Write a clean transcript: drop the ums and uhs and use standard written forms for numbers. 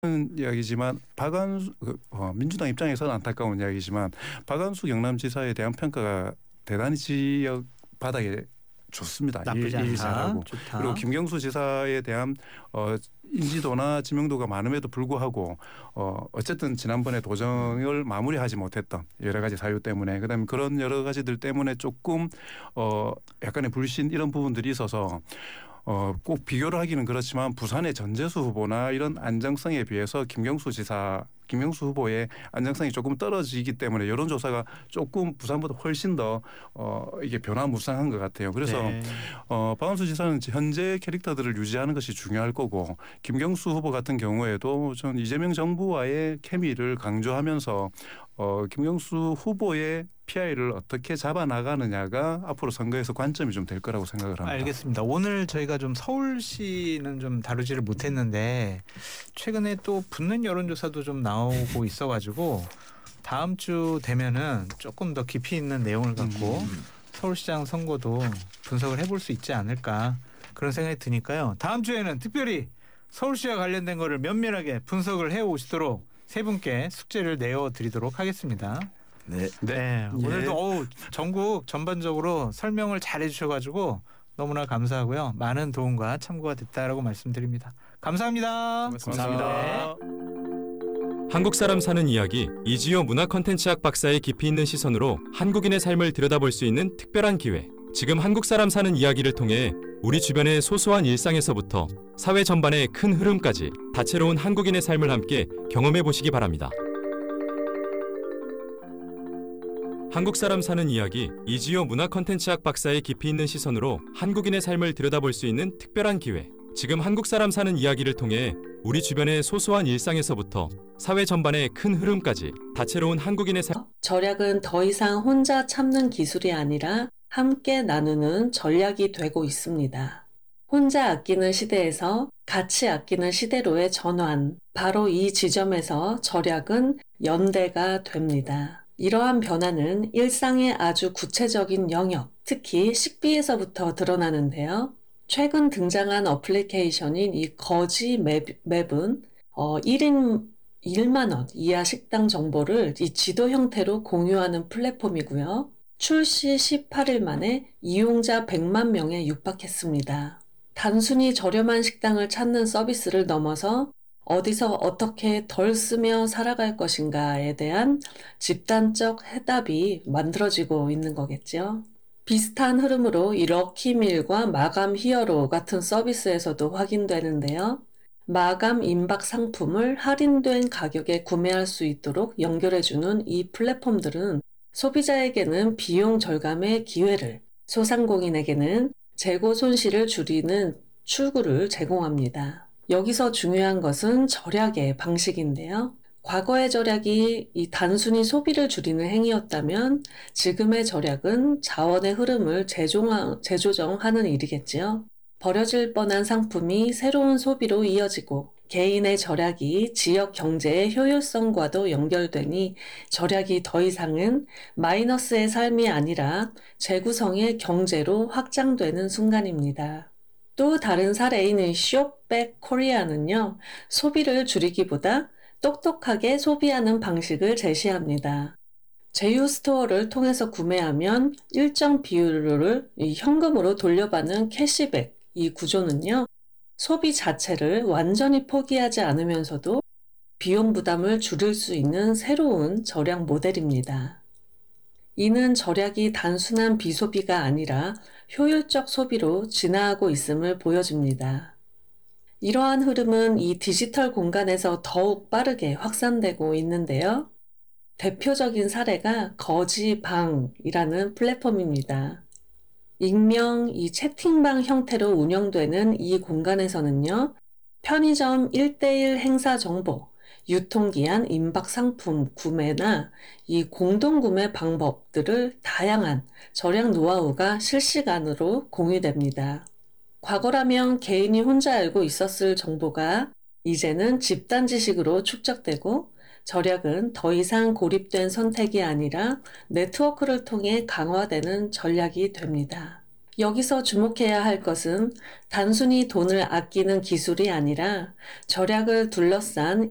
이야기지만 민주당 입장에서는 안타까운 이야기지만 박한수 경남지사에 대한 평가가 대단히 지역 바닥에 좋습니다. 나쁘지 않다. 일 잘하고. 좋다. 그리고 김경수 지사에 대한 인지도나知名도가 많음에도 불구하고 어쨌든 지난번에 도정을 마무리하지 못했던 여러 가지 사유 때문에 그다음에 그런 여러 가지들 때문에 조금 약간의 불신 이런 부분들이 있어서 꼭 비교를 하기는 그렇지만 부산의 전재수 후보나 이런 안정성에 비해서 김경수 후보의 안정성이 조금 떨어지기 때문에 여론조사가 조금 부산보다 훨씬 더 이게 변화무쌍한 것 같아요. 그래서 네. 박한수 지사는 현재 캐릭터들을 유지하는 것이 중요할 거고 김경수 후보 같은 경우에도 전 이재명 정부와의 케미를 강조하면서 김경수 후보의 PI를 어떻게 잡아나가느냐가 앞으로 선거에서 관점이 좀 될 거라고 생각을 합니다. 알겠습니다. 오늘 저희가 좀 서울시는 좀 다루지를 못했는데 최근에 또 붙는 여론조사도 좀 나오고 있어가지고 다음 주 되면은 조금 더 깊이 있는 내용을 갖고 서울시장 선거도 분석을 해볼 수 있지 않을까 그런 생각이 드니까요. 다음 주에는 특별히 서울시와 관련된 거를 면밀하게 분석을 해오시도록 세 분께 숙제를 내어드리도록 하겠습니다. 네. 오늘도 전국 전반적으로 설명을 잘 해주셔가지고 너무나 감사하고요. 많은 도움과 참고가 됐다라고 말씀드립니다. 감사합니다. 감사합니다. 한국 사람 사는 이야기 이지효 문화 콘텐츠학 박사의 깊이 있는 시선으로 한국인의 삶을 들여다볼 수 있는 특별한 기회. 지금 한국 사람 사는 이야기를 통해 우리 주변의 소소한 일상에서부터 사회 전반의 큰 흐름까지 다채로운 한국인의 삶을 함께 경험해 보시기 바랍니다. 한국 사람 사는 이야기 이지효 문화 콘텐츠학 박사의 깊이 있는 시선으로 한국인의 삶을 들여다볼 수 있는 특별한 기회. 지금 한국 사람 사는 이야기를 통해 우리 주변의 소소한 일상에서부터 사회 전반의 큰 흐름까지 다채로운 한국인의 삶. 절약은 더 이상 혼자 참는 기술이 아니라 함께 나누는 전략이 되고 있습니다. 혼자 아끼는 시대에서 같이 아끼는 시대로의 전환. 바로 이 지점에서 절약은 연대가 됩니다. 이러한 변화는 일상의 아주 구체적인 영역, 특히 식비에서부터 드러나는데요. 최근 등장한 어플리케이션인 이 거지 맵은 1인 1만 원 이하 식당 정보를 이 지도 형태로 공유하는 플랫폼이고요. 출시 18일 만에 이용자 100만 명에 육박했습니다. 단순히 저렴한 식당을 찾는 서비스를 넘어서 어디서 어떻게 덜 쓰며 살아갈 것인가에 대한 집단적 해답이 만들어지고 있는 거겠죠. 비슷한 흐름으로 이 럭키밀과 마감 히어로 같은 서비스에서도 확인되는데요. 마감 임박 상품을 할인된 가격에 구매할 수 있도록 연결해주는 이 플랫폼들은 소비자에게는 비용 절감의 기회를, 소상공인에게는 재고 손실을 줄이는 출구를 제공합니다. 여기서 중요한 것은 절약의 방식인데요. 과거의 절약이 이 단순히 소비를 줄이는 행위였다면 지금의 절약은 자원의 흐름을 재조정하는 일이겠지요. 버려질 뻔한 상품이 새로운 소비로 이어지고 개인의 절약이 지역 경제의 효율성과도 연결되니 절약이 더 이상은 마이너스의 삶이 아니라 재구성의 경제로 확장되는 순간입니다. 또 다른 사례인 쇼백 코리아는요, 소비를 줄이기보다 똑똑하게 소비하는 방식을 제시합니다. 제휴 스토어를 통해서 구매하면 일정 비율을 현금으로 돌려받는 캐시백, 이 구조는요, 소비 자체를 완전히 포기하지 않으면서도 비용 부담을 줄일 수 있는 새로운 절약 모델입니다. 이는 절약이 단순한 비소비가 아니라 효율적 소비로 진화하고 있음을 보여줍니다. 이러한 흐름은 이 디지털 공간에서 더욱 빠르게 확산되고 있는데요. 대표적인 사례가 거지방이라는 플랫폼입니다. 익명 이 채팅방 형태로 운영되는 이 공간에서는요, 편의점 1:1 행사 정보, 유통기한 임박 상품 구매나 이 공동구매 방법들을 다양한 절약 노하우가 실시간으로 공유됩니다. 과거라면 개인이 혼자 알고 있었을 정보가 이제는 집단 지식으로 축적되고 절약은 더 이상 고립된 선택이 아니라 네트워크를 통해 강화되는 전략이 됩니다. 여기서 주목해야 할 것은 단순히 돈을 아끼는 기술이 아니라 절약을 둘러싼